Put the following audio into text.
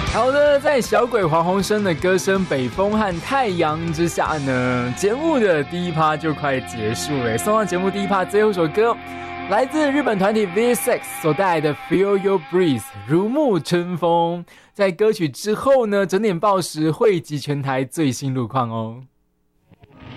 好的，在小鬼黄鸿升的歌声《北风和太阳》之下呢，节目的第一趴就快结束了。送上节目第一趴最后一首歌，来自日本团体 V6 所带来的 Feel Your Breeze 如沐春风。在歌曲之后呢，整点报时汇集全台最新路况哦。